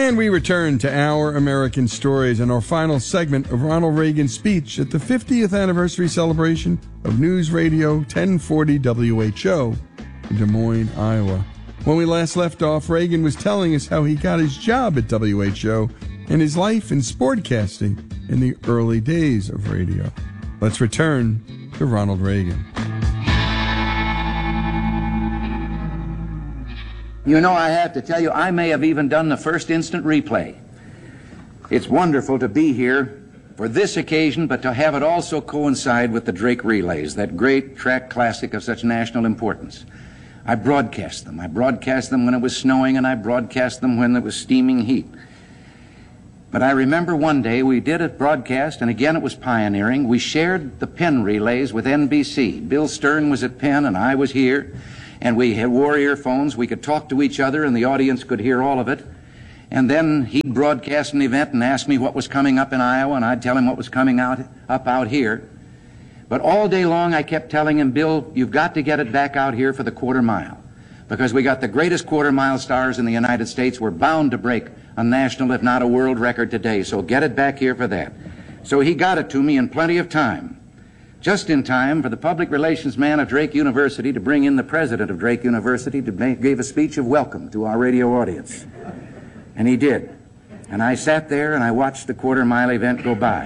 And we return to Our American Stories and our final segment of Ronald Reagan's speech at the 50th anniversary celebration of News Radio 1040 WHO in Des Moines, Iowa. When we last left off, Reagan was telling us how he got his job at WHO and his life in sportcasting in the early days of radio. Let's return to Ronald Reagan. You know, I have to tell you, I may have even done the first instant replay. It's wonderful to be here for this occasion, but to have it also coincide with the Drake Relays, that great track classic of such national importance. I broadcast them. I broadcast them when it was snowing, and I broadcast them when it was steaming heat. But I remember one day we did a broadcast, and again it was pioneering. We shared the Penn Relays with NBC. Bill Stern was at Penn, and I was here. And we had wore earphones. We could talk to each other, and the audience could hear all of it. And then he'd broadcast an event and ask me what was coming up in Iowa, and I'd tell him what was coming up out here. But all day long I kept telling him, Bill, you've got to get it back out here for the quarter mile, because we got the greatest quarter mile stars in the United States. We're bound to break a national, if not a world record today, so get it back here for that. So he got it to me in plenty of time. Just in time for the public relations man of Drake University to bring in the president of Drake University to give a speech of welcome to our radio audience. And he did. And I sat there and I watched the quarter mile event go by.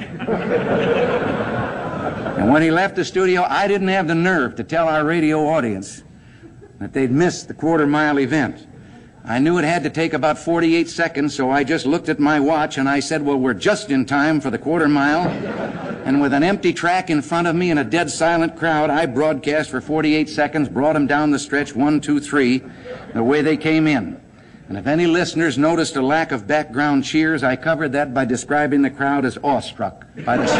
And when he left the studio, I didn't have the nerve to tell our radio audience that they'd missed the quarter mile event. I knew it had to take about 48 seconds, so I just looked at my watch and I said, well, we're just in time for the quarter mile. And with an empty track in front of me and a dead silent crowd, I broadcast for 48 seconds, brought them down the stretch, 1, 2, 3, the way they came in. And if any listeners noticed a lack of background cheers, I covered that by describing the crowd as awestruck by the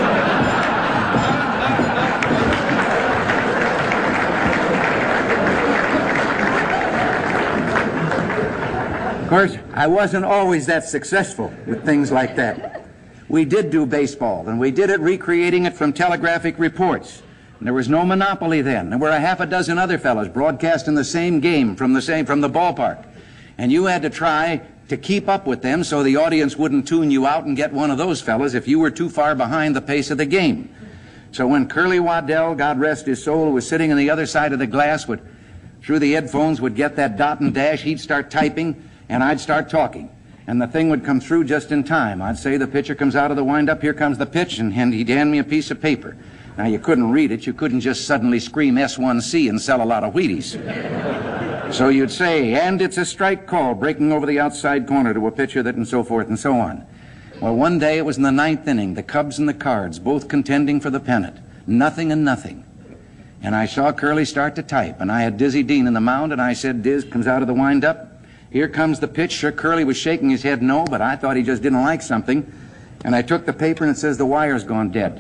Of course, I wasn't always that successful with things like that. We did do baseball, and we did it recreating it from telegraphic reports. And there was no monopoly then. There were a half a dozen other fellows broadcasting the same game from the ballpark. And you had to try to keep up with them so the audience wouldn't tune you out and get one of those fellas if you were too far behind the pace of the game. So when Curly Waddell, God rest his soul, who was sitting on the other side of the glass, through the headphones would get that dot and dash, he'd start typing, and I'd start talking. And the thing would come through just in time. I'd say the pitcher comes out of the windup, here comes the pitch, and he'd hand me a piece of paper. Now, you couldn't read it. You couldn't just suddenly scream S1C and sell a lot of Wheaties. So you'd say, and it's a strike call, breaking over the outside corner to a pitcher that, and so forth and so on. Well, one day it was in the 9th inning, the Cubs and the Cards, both contending for the pennant. Nothing and nothing. And I saw Curly start to type, and I had Dizzy Dean in the mound, and I said, Diz comes out of the windup. Here comes the pitch. Sure, Curly was shaking his head no, but I thought he just didn't like something. And I took the paper and it says, the wire's gone dead.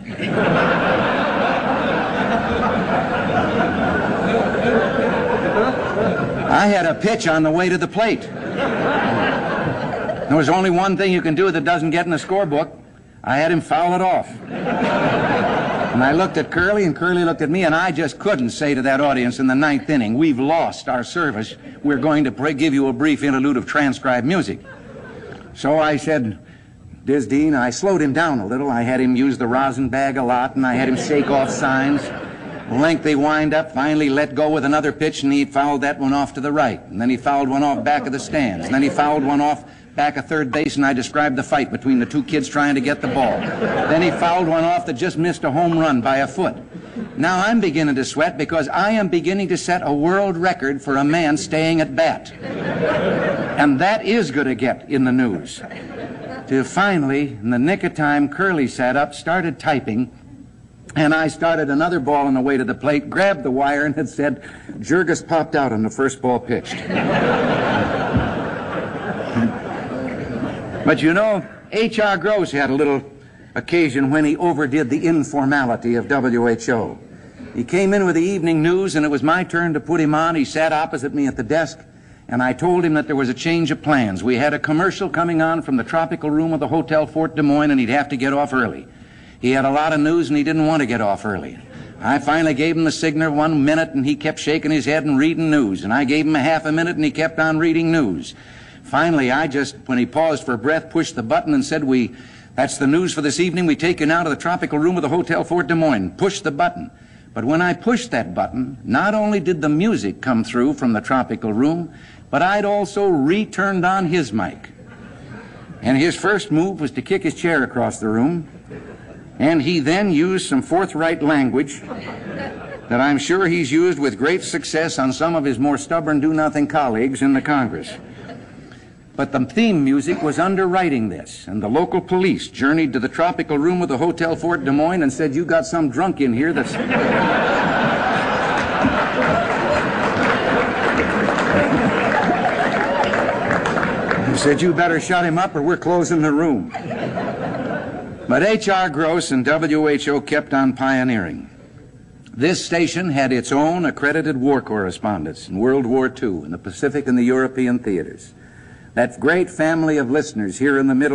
I had a pitch on the way to the plate. There was only one thing you can do that doesn't get in the scorebook. I had him foul it off. And I looked at Curly, and Curly looked at me, and I just couldn't say to that audience in the 9th inning, we've lost our service. We're going to give you a brief interlude of transcribed music. So I said, Diz Dean, I slowed him down a little. I had him use the rosin bag a lot, and I had him shake off signs. Lengthy wind-up, finally let go with another pitch, and he fouled that one off to the right. And then he fouled one off back of the stands. And then he fouled one off back of third base, and I described the fight between the two kids trying to get the ball. Then he fouled one off that just missed a home run by a foot. Now I'm beginning to sweat because I am beginning to set a world record for a man staying at bat. And that is going to get in the news. Till finally, in the nick of time, Curly sat up, started typing, and I started another ball on the way to the plate, grabbed the wire, and it said, Jurgis popped out on the first ball pitched. But you know, H.R. Gross had a little occasion when he overdid the informality of WHO. He came in with the evening news, and it was my turn to put him on. He sat opposite me at the desk, and I told him that there was a change of plans. We had a commercial coming on from the tropical room of the Hotel Fort Des Moines, and he'd have to get off early. He had a lot of news, and he didn't want to get off early. I finally gave him the signal 1 minute, and he kept shaking his head and reading news. And I gave him a half a minute, and he kept on reading news. Finally, I just, when he paused for breath, pushed the button and said, that's the news for this evening. We take you now to the tropical room of the Hotel Fort Des Moines. Push the button. But when I pushed that button, not only did the music come through from the tropical room, but I'd also returned on his mic. And his first move was to kick his chair across the room, and he then used some forthright language that I'm sure he's used with great success on some of his more stubborn do-nothing colleagues in the Congress. But the theme music was underwriting this, and the local police journeyed to the tropical room of the Hotel Fort Des Moines and said, "You got some drunk in here that's..." He said, "You better shut him up or we're closing the room." But H.R. Gross and WHO kept on pioneering. This station had its own accredited war correspondents in World War II, in the Pacific and the European theaters. That great family of listeners here in the Middle